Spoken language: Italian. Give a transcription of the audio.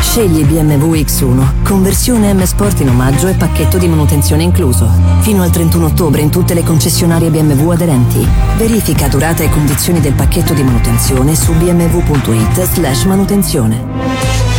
Scegli BMW X1, conversione M Sport in omaggio e pacchetto di manutenzione incluso. Fino al 31 ottobre in tutte le concessionarie BMW aderenti. Verifica durata e condizioni del pacchetto di manutenzione su bmw.it/manutenzione.